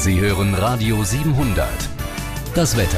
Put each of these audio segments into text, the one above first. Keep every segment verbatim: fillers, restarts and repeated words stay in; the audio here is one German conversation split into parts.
Sie hören Radio siebenhundert. Das Wetter.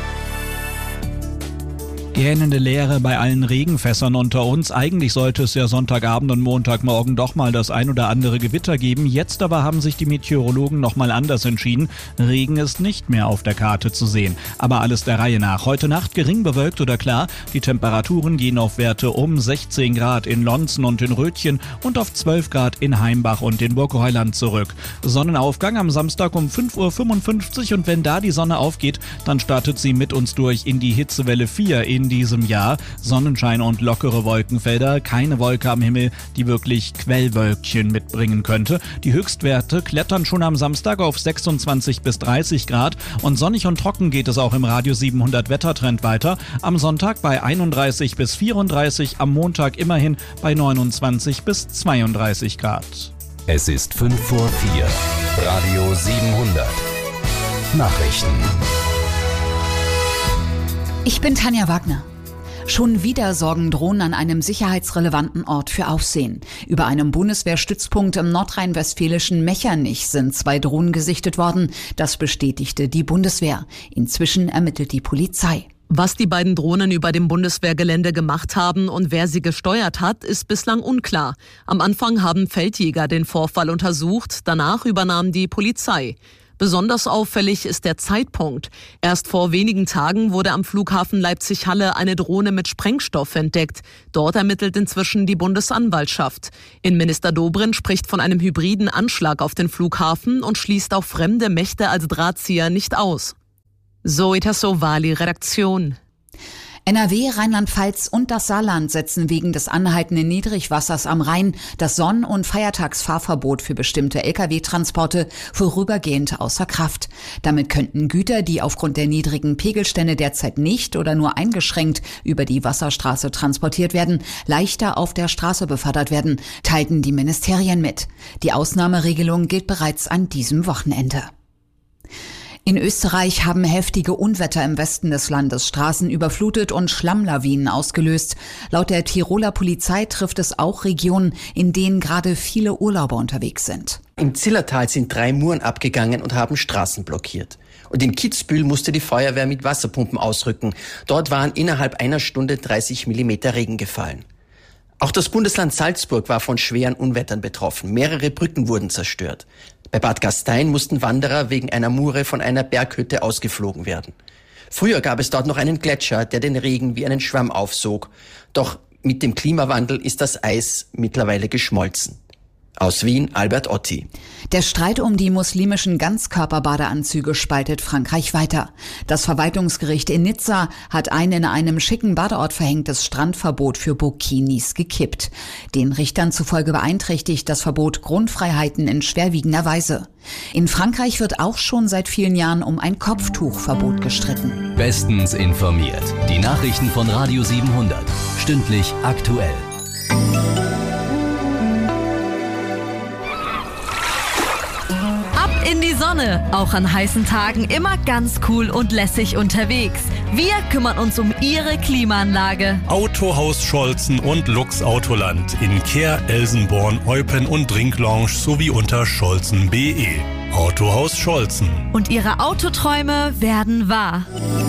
Gähnende Leere bei allen Regenfässern unter uns. Eigentlich sollte es ja Sonntagabend und Montagmorgen doch mal das ein oder andere Gewitter geben. Jetzt aber haben sich die Meteorologen noch mal anders entschieden. Regen ist nicht mehr auf der Karte zu sehen. Aber alles der Reihe nach. Heute Nacht gering bewölkt oder klar. Die Temperaturen gehen auf Werte um sechzehn Grad in Lonzen und in Rötchen und auf zwölf Grad in Heimbach und in Burgheuland zurück. Sonnenaufgang am Samstag um fünf Uhr fünfundfünfzig und wenn da die Sonne aufgeht, dann startet sie mit uns durch in die Hitzewelle vier in diesem Jahr. Sonnenschein und lockere Wolkenfelder, keine Wolke am Himmel, die wirklich Quellwölkchen mitbringen könnte. Die Höchstwerte klettern schon am Samstag auf sechsundzwanzig bis dreißig Grad und sonnig und trocken geht es auch im Radio siebenhundert Wettertrend weiter. Am Sonntag bei einunddreißig bis vierunddreißig, am Montag immerhin bei neunundzwanzig bis zweiunddreißig Grad. Es ist fünf vor vier. Radio siebenhundert. Nachrichten. Ich bin Tanja Wagner. Schon wieder sorgen Drohnen an einem sicherheitsrelevanten Ort für Aufsehen. Über einem Bundeswehrstützpunkt im nordrhein-westfälischen Mechernich sind zwei Drohnen gesichtet worden. Das bestätigte die Bundeswehr. Inzwischen ermittelt die Polizei. Was die beiden Drohnen über dem Bundeswehrgelände gemacht haben und wer sie gesteuert hat, ist bislang unklar. Am Anfang haben Feldjäger den Vorfall untersucht, danach übernahm die Polizei. Besonders auffällig ist der Zeitpunkt. Erst vor wenigen Tagen wurde am Flughafen Leipzig-Halle eine Drohne mit Sprengstoff entdeckt. Dort ermittelt inzwischen die Bundesanwaltschaft. Innenminister Dobrindt spricht von einem hybriden Anschlag auf den Flughafen und schließt auch fremde Mächte als Drahtzieher nicht aus. Zoe Tassovali, Redaktion. N R W, Rheinland-Pfalz und das Saarland setzen wegen des anhaltenden Niedrigwassers am Rhein das Sonn- und Feiertagsfahrverbot für bestimmte L K W-Transporte vorübergehend außer Kraft. Damit könnten Güter, die aufgrund der niedrigen Pegelstände derzeit nicht oder nur eingeschränkt über die Wasserstraße transportiert werden, leichter auf der Straße befördert werden, teilten die Ministerien mit. Die Ausnahmeregelung gilt bereits an diesem Wochenende. In Österreich haben heftige Unwetter im Westen des Landes Straßen überflutet und Schlammlawinen ausgelöst. Laut der Tiroler Polizei trifft es auch Regionen, in denen gerade viele Urlauber unterwegs sind. Im Zillertal sind drei Muren abgegangen und haben Straßen blockiert. Und in Kitzbühel musste die Feuerwehr mit Wasserpumpen ausrücken. Dort waren innerhalb einer Stunde dreißig Millimeter Regen gefallen. Auch das Bundesland Salzburg war von schweren Unwettern betroffen. Mehrere Brücken wurden zerstört. Bei Bad Gastein mussten Wanderer wegen einer Mure von einer Berghütte ausgeflogen werden. Früher gab es dort noch einen Gletscher, der den Regen wie einen Schwamm aufsog. Doch mit dem Klimawandel ist das Eis mittlerweile geschmolzen. Aus Wien, Albert Otti. Der Streit um die muslimischen Ganzkörperbadeanzüge spaltet Frankreich weiter. Das Verwaltungsgericht in Nizza hat ein in einem schicken Badeort verhängtes Strandverbot für Burkinis gekippt. Den Richtern zufolge beeinträchtigt das Verbot Grundfreiheiten in schwerwiegender Weise. In Frankreich wird auch schon seit vielen Jahren um ein Kopftuchverbot gestritten. Bestens informiert. Die Nachrichten von Radio siebenhundert. Stündlich aktuell. In die Sonne, auch an heißen Tagen immer ganz cool und lässig unterwegs. Wir kümmern uns um Ihre Klimaanlage. Autohaus Scholzen und Lux Autoland in Kehr, Elsenborn, Eupen und Drinklounge sowie unter scholzen punkt de. Autohaus Scholzen. Und Ihre Autoträume werden wahr.